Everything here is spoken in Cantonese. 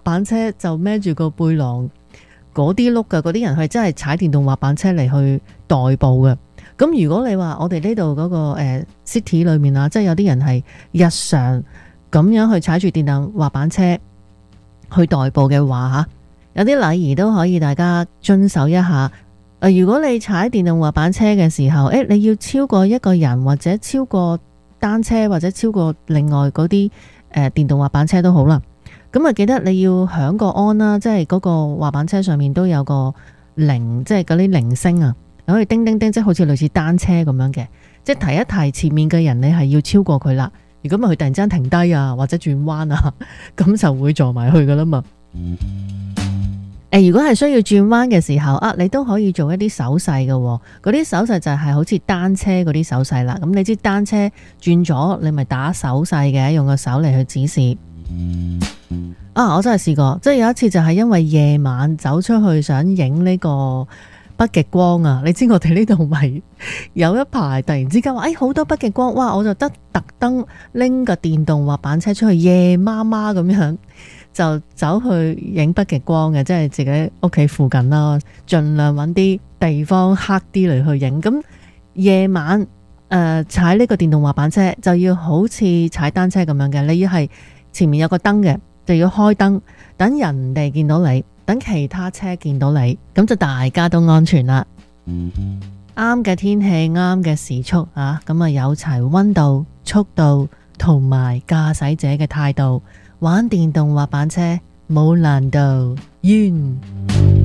板車就孭住個背囊嗰啲碌㗎，嗰啲人係真係踩電動滑板車嚟去代步嘅。咁如果你話我哋呢度嗰個city 裏面啊，即係有啲人係日常咁樣去踩住電動滑板車去代步嘅話嚇，有啲禮儀都可以大家遵守一下。如果你踩電動滑板車嘅時候，你要超過一個人或者超過單車或者超過另外嗰啲電動滑板車都好啦。咁啊，記得你要響個安啦，即係嗰個滑板車上面都有個鈴，即係嗰啲鈴聲啊，可以叮叮叮，即係好似類似單車咁樣嘅，即係提一提前面嘅人，你係要超過佢啦。如果咪佢突然之間停低啊，或者轉彎啊，咁就會撞埋去噶啦嘛。如果係需要轉彎嘅時候啊，你都可以做一啲手勢嘅，嗰啲手勢就係好似單車嗰啲手勢啦。咁你知單車轉咗，你咪打手勢嘅，用個手嚟去指示。我真係試過，即係有一次就係因為夜晚走出去想影呢個北極光啊！你知我哋呢度咪有一排突然之間話好多北極光，哇！我就特登拎個電動滑板車出去，夜媽媽咁樣就走去影北極光嘅，即係自己屋企附近啦，盡量揾啲地方黑啲嚟去影。咁夜晚踩呢個電動滑板車就要好似踩單車咁樣嘅，你要係前面有個燈嘅，就要開燈，等人哋見到你，等其他車見到你，咁就大家都安全啦。啱嘅天氣，啱嘅時速啊，咁啊有齊溫度、速度同埋駕駛者嘅態度，玩電動滑板車冇難度。完。